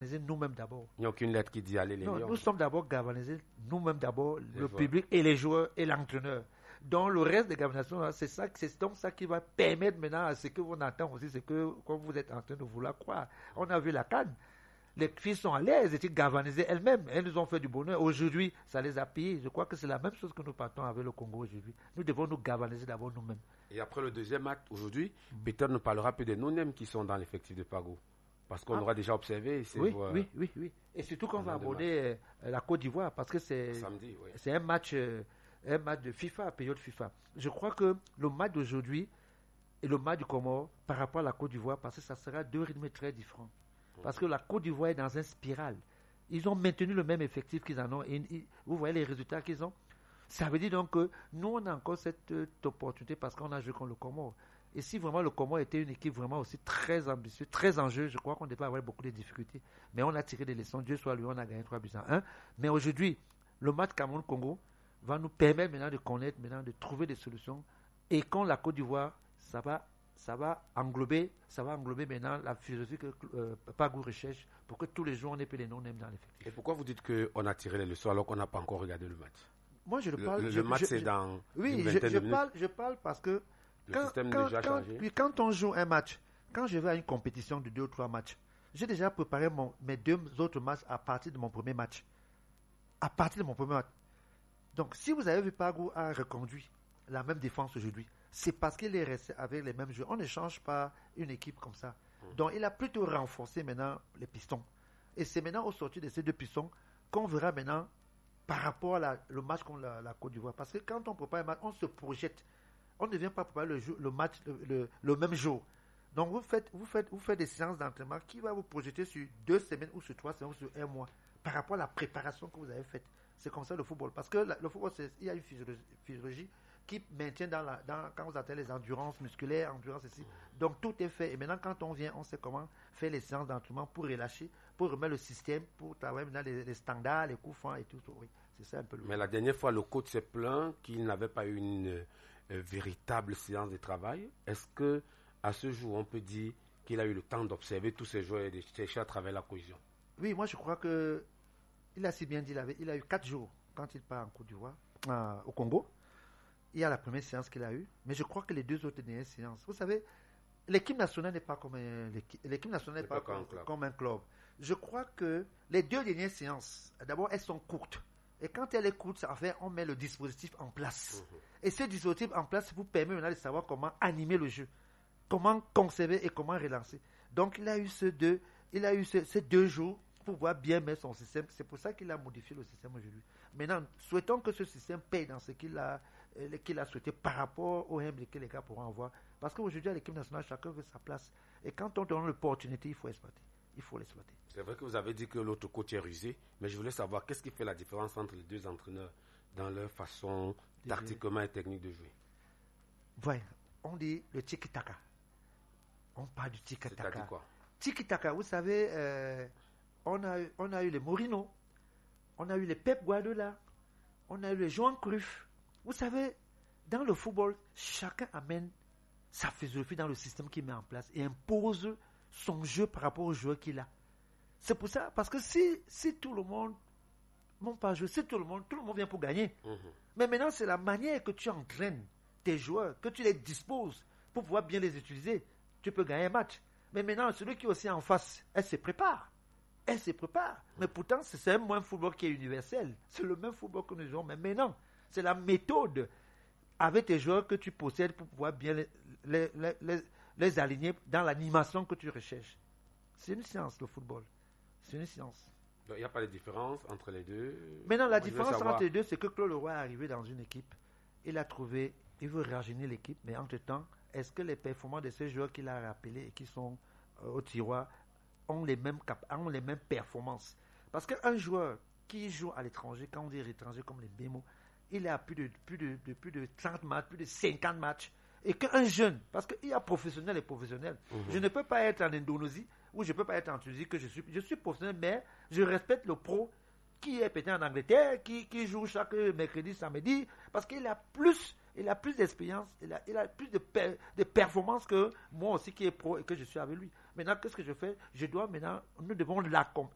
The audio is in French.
nous-mêmes d'abord. Il n'y a aucune lettre qui dit allez les Non, Lions. nous sommes d'abord galvanisés nous-mêmes d'abord, le joueurs. public et les joueurs et l'entraîneur. Donc le reste des galvanisations, c'est donc ça qui va permettre maintenant à ce que vous entendez aussi, c'est que comme vous êtes en train de vouloir croire. On a vu la CAN. Les filles sont allées, elles étaient galvanisées elles-mêmes. Elles nous ont fait du bonheur. Aujourd'hui, ça les a payées. Je crois que c'est la même chose que nous partons avec le Congo aujourd'hui. Nous devons nous galvaniser d'abord nous-mêmes. Et après le deuxième acte, aujourd'hui, Peter nous parlera peu des non-nèmes qui sont dans l'effectif de Pago. Parce qu'on aura déjà observé. Oui. Et surtout qu'on va aborder la Côte d'Ivoire parce que samedi, oui. C'est un match de FIFA, période FIFA. Je crois que le match d'aujourd'hui et le match du Comore par rapport à la Côte d'Ivoire, parce que ça sera deux rythmes très différents. Parce que la Côte d'Ivoire est dans une spirale. Ils ont maintenu le même effectif qu'ils en ont. Et vous voyez les résultats qu'ils ont. Ça veut dire donc que nous, on a encore cette opportunité parce qu'on a joué contre le Comore. Et si vraiment le Comore était une équipe vraiment aussi très ambitieuse, très en jeu, je crois qu'on devait avoir beaucoup de difficultés. Mais on a tiré des leçons. Dieu soit loué, on a gagné 3-1. Mais aujourd'hui, le match Cameroun-Congo va nous permettre maintenant de connaître, maintenant de trouver des solutions. Et quand la Côte d'Ivoire, ça va englober maintenant la philosophie que Pagou recherche pour que tous les jours on ait les non-nèmes dans l'effectif. Et pourquoi vous dites qu'on a tiré les leçons alors qu'on n'a pas encore regardé le match? Moi, je parle. Le match, c'est dans une vingtaine de minutes. Je parle parce que le système est déjà changé. Puis quand on joue un match, quand je vais à une compétition de 2 ou 3 matchs, j'ai déjà préparé mes 2 autres matchs à partir de mon premier match. À partir de mon premier match. Donc, si vous avez vu Pagou a reconduit la même défense aujourd'hui, c'est parce qu'il est resté avec les mêmes joueurs. On ne change pas une équipe comme ça. Donc, il a plutôt renforcé maintenant les pistons. Et c'est maintenant au sortir de ces 2 pistons qu'on verra maintenant par rapport à le match contre la Côte d'Ivoire. Parce que quand on prépare un match, on se projette. On ne vient pas préparer le match le même jour. Donc, vous faites des séances d'entraînement qui va vous projeter sur 2 semaines ou sur 3 semaines ou sur 1 mois par rapport à la préparation que vous avez faite. C'est comme ça le football. Parce que le football, il y a une physiologie qui maintient quand vous atteignez les endurances musculaires, endurance ici. Donc tout est fait. Et maintenant, quand on vient, on sait comment faire les séances d'entraînement pour relâcher, pour remettre le système, pour travailler maintenant les standards, les coups francs et tout. Oui, c'est ça un peu le. Mais la dernière fois, le coach s'est plaint qu'il n'avait pas eu une véritable séance de travail. Est-ce que à ce jour, on peut dire qu'il a eu le temps d'observer tous ces joueurs et de chercher à travers la cohésion? Oui, moi je crois que il a si bien dit, il a eu 4 jours quand il part en Côte d'Ivoire, au Congo. Il y a la première séance qu'il a eue, mais je crois que les 2 autres dernières séances, vous savez, l'équipe nationale n'est pas comme comme un club. Je crois que les 2 dernières séances, d'abord, elles sont courtes. Et quand elles sont courtes, en fait, on met le dispositif en place. Et ce dispositif en place vous permet maintenant de savoir comment animer le jeu, comment conserver et comment relancer. Donc, il a eu ces 2 jours pour pouvoir bien mettre son système. C'est pour ça qu'il a modifié le système aujourd'hui. Maintenant, souhaitons que ce système paye dans ce qu'il a souhaité par rapport au humble que les gars pourront avoir. Parce qu'aujourd'hui, à l'équipe nationale, chacun veut sa place. Et quand on donne l'opportunité, il faut exploiter. Il faut l'exploiter. C'est vrai que vous avez dit que l'autre coach est rusé, mais je voulais savoir qu'est-ce qui fait la différence entre les 2 entraîneurs dans leur façon tactiquement et technique de jouer. Voilà, on dit le tiki-taka. On parle du tiki-taka. C'est-à-dire quoi? Tiki-taka, vous savez, on a eu les Mourinho, on a eu les Pep Guardiola, on a eu les Johan Cruyff. Vous savez, dans le football, chacun amène sa philosophie dans le système qu'il met en place et impose son jeu par rapport aux joueurs qu'il a. C'est pour ça, parce que si tout le monde, si tout le monde vient pour gagner. Mais maintenant, c'est la manière que tu entraînes tes joueurs, que tu les disposes pour pouvoir bien les utiliser. Tu peux gagner un match. Mais maintenant, celui qui est aussi en face, elle se prépare. Mais pourtant, c'est un même football qui est universel. C'est le même football que nous jouons. Mais maintenant, c'est la méthode avec tes joueurs que tu possèdes pour pouvoir bien les aligner dans l'animation que tu recherches. C'est une science, le football. C'est une science. Il n'y a pas de différence entre les deux. Maintenant, la différence entre les deux, c'est que Claude Leroy est arrivé dans une équipe. Il veut rajeunir l'équipe, mais entre-temps, est-ce que les performances de ces joueurs qu'il a rappelés et qui sont au tiroir ont les mêmes performances? Parce qu'un joueur qui joue à l'étranger, quand on dit étranger comme les Bémo, il est à plus de 30 matchs, plus de 50 matchs. Et qu'un jeune, parce qu'il y a professionnel et professionnel. Je ne peux pas être en Indonésie ou je ne peux pas être en Tunisie que je suis professionnel, mais je respecte le pro qui est peut-être en Angleterre, qui joue chaque mercredi, samedi, parce qu'il a plus d'expérience, il a plus de performance que moi aussi qui est pro et que je suis avec lui. Maintenant, qu'est-ce que je fais? Nous devons